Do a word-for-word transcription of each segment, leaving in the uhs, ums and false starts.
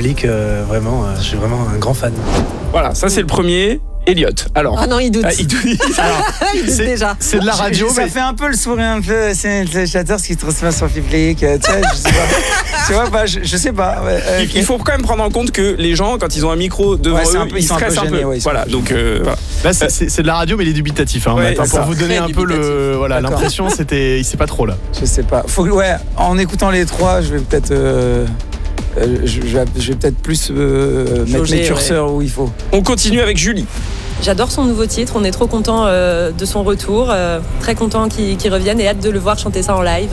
public, euh, vraiment, euh, je suis vraiment un grand fan. Voilà, ça c'est le premier. Elliot, alors. Ah non, il doute. Ah, il doute. Alors, il doute c'est, déjà. c'est de la radio, ça mais fait un peu le sourire un peu c'est le chatter ce qui se transmet sur le public, tu sais, je sais pas. Tu vois, bah, je, je sais pas. Ouais, il, okay. il faut quand même prendre en compte que les gens, quand ils ont un micro devant ouais, eux, un peu, ils, ils stressent un peu. un peu gênés, ouais, voilà, donc euh, voilà. là c'est, c'est, c'est de la radio, mais il est dubitatif. Hein, ouais, Matt, hein, pour ça. vous donner Très un peu le, voilà, D'accord. l'impression, c'était, il sait pas trop là. Je sais pas. Faut, ouais, en écoutant les trois, je vais peut-être, euh, euh, je, je vais, je vais peut-être plus euh, mettre Jauger, les curseurs ouais. où il faut. On continue avec Julie. J'adore son nouveau titre, on est trop content euh, de son retour, euh, très content qu'il, qu'il revienne et hâte de le voir chanter ça en live.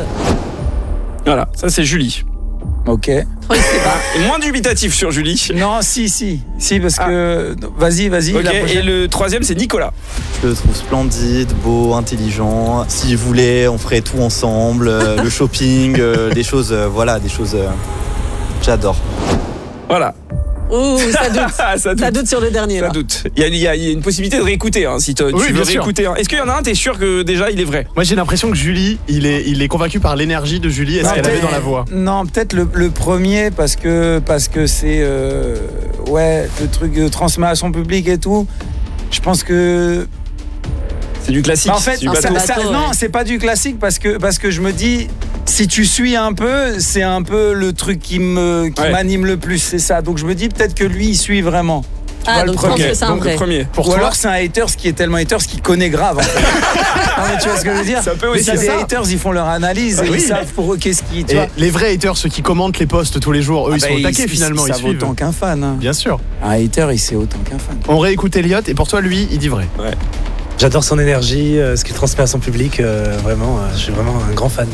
Voilà, ça c'est Julie. Ok. Oh, il sait pas. Et moins dubitatif sur Julie. Non, si, si, si, parce Ah. que vas-y, vas-y. Ok, la et prochaine. le troisième c'est Nicolas. Je le trouve splendide, beau, intelligent. S'il voulait, on ferait tout ensemble. Euh, le shopping, euh, des choses, euh, voilà, des choses. Euh, j'adore. Voilà. Ouh, ça doute. ça doute. Ça doute sur le dernier. Ça là. doute. Il y, a, il, y a, il y a une possibilité de réécouter hein, si tu Oui, veux bien sûr. réécouter. Hein. Est-ce qu'il y en a un, t'es sûr que déjà il est vrai? Moi j'ai l'impression que Julie, il est, il est convaincu par l'énergie de Julie et ce Non, qu'elle avait peut-être- dans la voix. Non, peut-être le, le premier parce que parce que c'est euh, ouais le truc de transmet à son public et tout. Je pense que C'est du classique. bah, en fait c'est du non, bateau. ça- ça- Bateau, non, ouais. c'est pas du classique parce que parce que je me dis si tu suis un peu, c'est un peu le truc qui me qui Ouais. m'anime le plus, c'est ça. Donc je me dis peut-être que lui il suit vraiment. Tu Ah, vois, donc le je pense premier. que c'est un Donc le vrai. premier. Pour Ou toi, alors c'est un haters qui est tellement haters qu'il connaît grave. En fait. Non, mais tu vois ce que je veux dire? Ça peut Mais aussi ça, être des ça. haters, ils font leur analyse et Oui, ils mais- savent pour eux qu'est-ce qui. Tu et vois. les vrais haters, ceux qui commentent les posts tous les jours, eux Ah ils bah, sont au ils- taquet ils- finalement, ça ils vaut suivent. autant qu'un fan. Hein. Bien sûr. Un hater, il sait autant qu'un fan. On réécoute Elliot et pour toi, lui, il dit vrai. J'adore son énergie, euh, ce qu'il transmet à son public, euh, vraiment, euh, je suis vraiment un grand fan.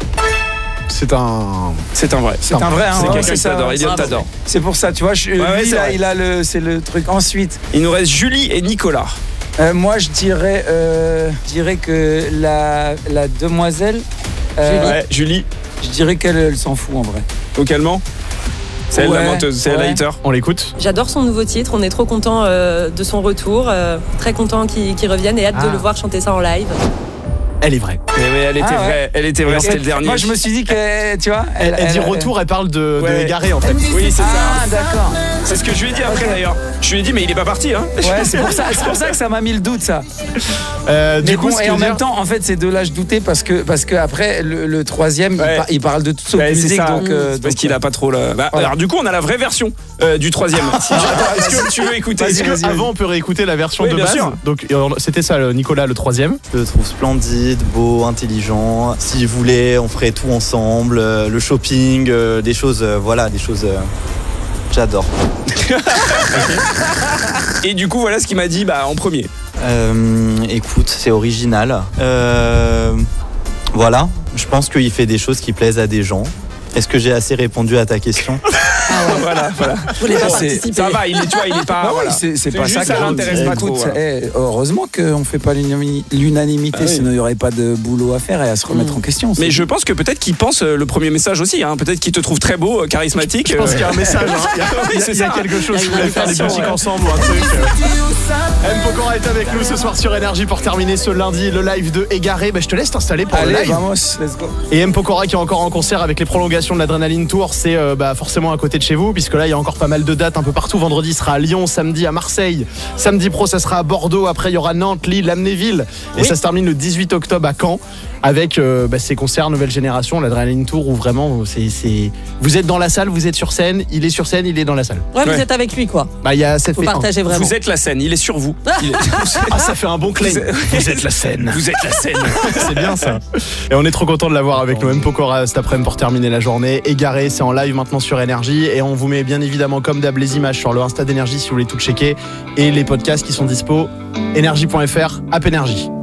C'est un. C'est un vrai. C'est un vrai, hein, C'est ouais, quelqu'un c'est qui ça, t'adore. ouais. Elliot Bravo. t'adore. C'est pour ça, tu vois, je, Ouais, ouais, lui, c'est là, vrai. il a le, c'est le truc. Ensuite, Il nous reste Julie et Nicolas. euh, moi, je dirais, euh, je dirais que la, la demoiselle, euh, Ouais, Julie, je dirais qu'elle elle s'en fout en vrai. vocalement. C'est elle la Ouais, menteuse, c'est elle la ouais. hater. On l'écoute. J'adore son nouveau titre, on est trop content euh, de son retour, euh, très content qu'il, qu'il revienne et hâte Ah. de le voir chanter ça en live. Elle est vraie. Mais oui, elle était Ah ouais. vraie, elle était vraie, Et c'était le dernier. Moi, je me suis dit que, tu vois, Elle, elle dit retour, elle parle de, de Ouais. égaré en fait. Oui, c'est Ah, ça. d'accord. C'est ce que je lui ai dit après d'ailleurs. Je lui ai dit, mais il est pas parti, hein. Ouais, c'est pour ça, c'est pour ça que ça m'a mis le doute, ça. Euh, Mais du coup, bon, ce et qui en veut même dire- temps, en fait, ces deux-là, je doutais parce que, parce que après, le, le troisième, il, Ouais. par- il parle de toute son Ouais, c'est musique, ça. donc. euh, Parce donc, qu'il a pas trop la. Bah, Voilà. Alors du coup, on a la vraie version euh, du troisième. Si tu- Est-ce que tu veux écouter Est-ce Vas-y, que vas-y, avant on peut réécouter la version Oui, de bien base sûr. Donc euh, c'était ça, le Nicolas, le troisième. Je le trouve splendide, beau, intelligent. S'il voulait, on ferait tout ensemble. Euh, le shopping, euh, des choses, euh, voilà, des choses. Euh, j'adore. Et du coup, voilà ce qu'il m'a dit bah, en premier. Euh, écoute, c'est original. Euh, voilà, je pense qu'il fait des choses qui plaisent à des gens. Est-ce que j'ai assez répondu à ta question? Voilà, voilà. Vous voulez pas Bon, c'est- participer. ça va, il est, tu vois, il est pas. Bah oui, voilà. c'est c'est C'est pas juste ça ça qui l'intéresse pas Écoute, trop, voilà. eh, heureusement qu'on ne fait pas l'unami- l'unanimité, Ah oui. sinon il n'y aurait pas de boulot à faire et à se remettre Mm. en question. Mais c'est- je pense que peut-être qu'il pense euh, le premier message aussi. Hein. Peut-être qu'il te trouve très beau, euh, charismatique. Je pense euh, qu'il y a un message. hein. Il y a, Oui, il y a- c'est il y a ça. quelque chose. Il y a Si une vous voulez faire des invitation, musiques ouais. ensemble ou un truc. euh. M. Pokora est avec nous ce soir sur Énergie pour terminer ce lundi le live de Égaré. Bah, je te laisse t'installer pour le Allez, live. vamos, let's go. Et M. Pokora qui est encore en concert avec les prolongations de l'Adrenaline Tour, c'est euh, bah, forcément à côté de chez vous, puisque là il y a encore pas mal de dates un peu partout. Vendredi sera à Lyon, samedi à Marseille, samedi pro ça sera à Bordeaux, après il y aura Nantes, Lille, Amnéville, et Oui. ça se termine le dix-huit octobre à Caen avec euh, bah, ces concerts nouvelle génération, l'Adrenaline Tour, où vraiment c'est, c'est... vous êtes dans la salle, vous êtes sur scène, il est sur scène, il est dans la salle. Ouais, vous Ouais. êtes avec lui, quoi. Bah il y a cette Faut fait- partager vraiment. Vous êtes la scène, il est sur vous. Il est- Ah ça fait un bon claim. Vous êtes- Vous êtes la scène. Vous êtes la scène. C'est bien ça. Et on est trop content de l'avoir avec nous, M. Pokora cet après-midi pour terminer la journée. Égaré, c'est en live maintenant sur Énergie et on vous met bien évidemment comme d'hab les images sur le Insta d'Énergie si vous voulez tout checker et les podcasts qui sont dispo énergie point f r, app Énergie.